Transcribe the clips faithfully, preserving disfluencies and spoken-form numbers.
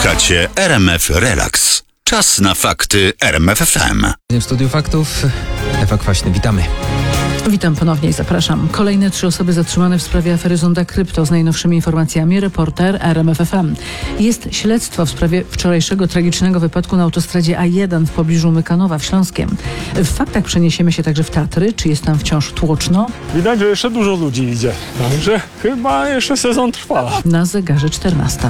Słuchacie R M F Relax. Czas na fakty R M F F M. W studiu faktów Ewa Kwaśny, witamy. Witam ponownie i zapraszam. Kolejne trzy osoby zatrzymane w sprawie afery Zonda Krypto. Z najnowszymi informacjami reporter R M F F M. Jest śledztwo w sprawie wczorajszego tragicznego wypadku na autostradzie A jeden w pobliżu Mykanowa w Śląskiem. W faktach przeniesiemy się także w Tatry. Czy jest tam wciąż tłoczno? Widać, że jeszcze dużo ludzi idzie. Także chyba jeszcze sezon trwa. Na zegarze czternasta.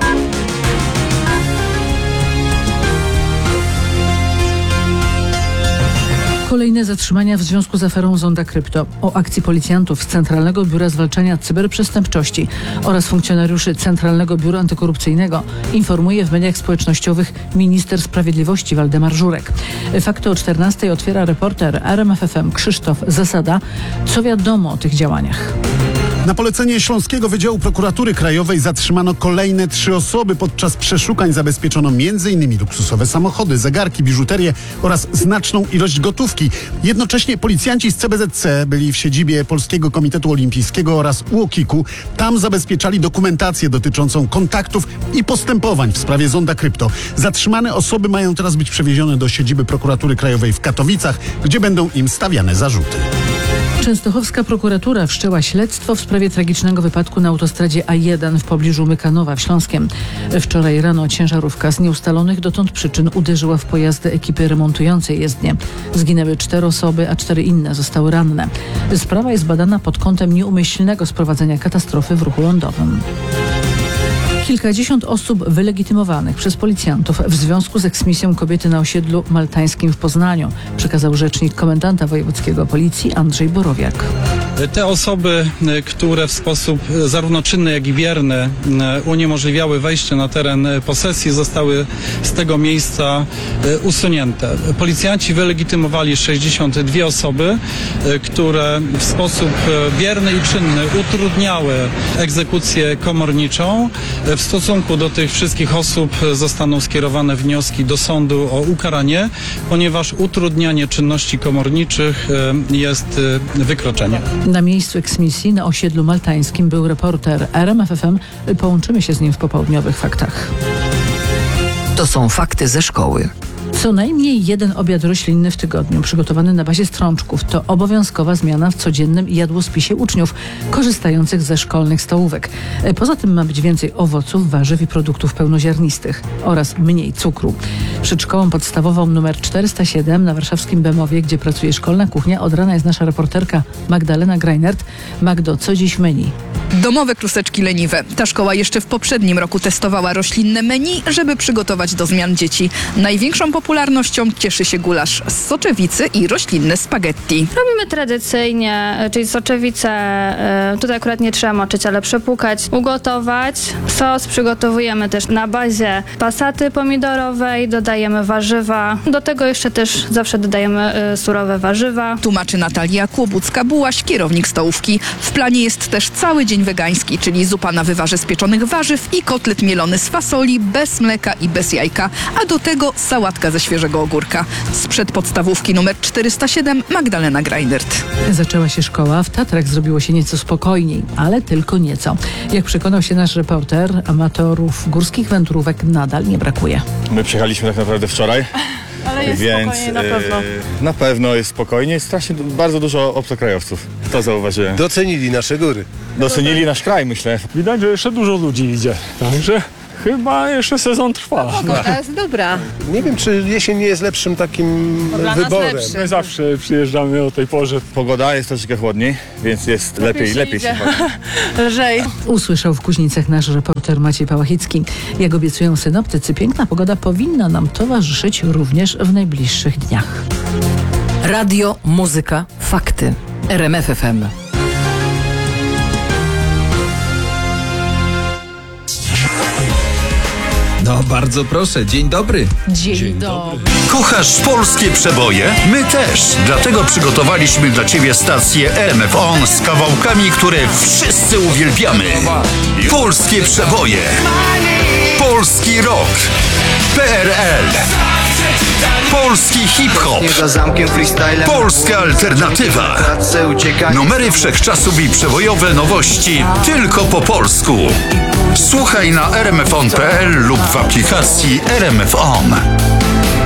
Kolejne zatrzymania w związku z aferą Zonda Krypto. O akcji policjantów z Centralnego Biura Zwalczania Cyberprzestępczości oraz funkcjonariuszy Centralnego Biura Antykorupcyjnego informuje w mediach społecznościowych minister sprawiedliwości Waldemar Żurek. Fakty o czternastej otwiera reporter R M F F M Krzysztof Zasada. Co wiadomo o tych działaniach? Na polecenie Śląskiego Wydziału Prokuratury Krajowej zatrzymano kolejne trzy osoby. Podczas przeszukań zabezpieczono między innymi luksusowe samochody, zegarki, biżuterię oraz znaczną ilość gotówki. Jednocześnie policjanci z C B Z C byli w siedzibie Polskiego Komitetu Olimpijskiego oraz U O K I K u. Tam zabezpieczali dokumentację dotyczącą kontaktów i postępowań w sprawie Zonda Krypto. Zatrzymane osoby mają teraz być przewiezione do siedziby Prokuratury Krajowej w Katowicach, gdzie będą im stawiane zarzuty. Częstochowska prokuratura wszczęła śledztwo w sprawie tragicznego wypadku na autostradzie A jeden w pobliżu Mykanowa w Śląskiem. Wczoraj rano ciężarówka z nieustalonych dotąd przyczyn uderzyła w pojazdy ekipy remontującej jezdnię. Zginęły cztery osoby, a cztery inne zostały ranne. Sprawa jest badana pod kątem nieumyślnego sprowadzenia katastrofy w ruchu lądowym. Kilkadziesiąt osób wylegitymowanych przez policjantów w związku z eksmisją kobiety na osiedlu maltańskim w Poznaniu, przekazał rzecznik komendanta wojewódzkiego policji Andrzej Borowiak. Te osoby, które w sposób zarówno czynny, jak i bierny uniemożliwiały wejście na teren posesji, zostały z tego miejsca usunięte. Policjanci wylegitymowali sześćdziesiąt dwie osoby, które w sposób bierny i czynny utrudniały egzekucję komorniczą. W stosunku do tych wszystkich osób zostaną skierowane wnioski do sądu o ukaranie, ponieważ utrudnianie czynności komorniczych jest wykroczeniem. Na miejscu eksmisji na osiedlu maltańskim był reporter R M F F M. Połączymy się z nim w popołudniowych faktach. To są fakty ze szkoły. Co najmniej jeden obiad roślinny w tygodniu przygotowany na bazie strączków to obowiązkowa zmiana w codziennym jadłospisie uczniów korzystających ze szkolnych stołówek. Poza tym ma być więcej owoców, warzyw i produktów pełnoziarnistych oraz mniej cukru. Przed szkołą podstawową numer czterysta siedem na warszawskim Bemowie, gdzie pracuje szkolna kuchnia, od rana jest nasza reporterka Magdalena Greinert. Magdo, co dziś menu? Domowe kluseczki leniwe. Ta szkoła jeszcze w poprzednim roku testowała roślinne menu, żeby przygotować do zmian dzieci. Największą popularnością cieszy się gulasz z soczewicy i roślinne spaghetti. Robimy tradycyjnie, czyli soczewicę, tutaj akurat nie trzeba moczyć, ale przepłukać, ugotować. Sos przygotowujemy też na bazie pasaty pomidorowej, dodajemy warzywa. Do tego jeszcze też zawsze dodajemy surowe warzywa. Tłumaczy Natalia Kłobucka-Bułaś, kierownik stołówki. W planie jest też cały dzień wegański, czyli zupa na wywarze z pieczonych warzyw i kotlet mielony z fasoli, bez mleka i bez jajka, a do tego sałatka ze świeżego ogórka. Sprzed podstawówki numer czterysta siedem Magdalena Greinert. Zaczęła się szkoła, w Tatrach zrobiło się nieco spokojniej, ale tylko nieco. Jak przekonał się nasz reporter, amatorów górskich wędrówek nadal nie brakuje. My przyjechaliśmy tak naprawdę wczoraj. Ale jest Więc spokojnie na pewno. Yy, na pewno jest spokojnie. Jest strasznie bardzo dużo obcokrajowców. To zauważyłem. Docenili nasze góry. Docenili nasz kraj, myślę. Widać, że jeszcze dużo ludzi idzie. Także chyba jeszcze sezon trwa. Pogoda jest dobra. Nie wiem, czy jesień nie jest lepszym takim Dla nas wyborem. lepszy. My zawsze przyjeżdżamy o tej porze. Pogoda jest troszeczkę chłodniej, więc jest lepiej, lepiej się chodzi. Lżej. Usłyszał w Kuźnicach nasz reporter Maciej Pałachicki. Jak obiecują synoptycy, piękna pogoda powinna nam towarzyszyć również w najbliższych dniach. Radio, muzyka, fakty. R M F F M. No bardzo proszę, dzień dobry. Dzień, Dzień dobry. Kochasz polskie przeboje? My też. Dlatego przygotowaliśmy dla Ciebie stację R M F On z kawałkami, które wszyscy uwielbiamy. Polskie przeboje. Polski rock. P R L. Polski hip-hop. Polska alternatywa. Numery wszechczasów i przebojowe nowości tylko po polsku. Słuchaj na r m f on kropka p l lub w aplikacji R M F On.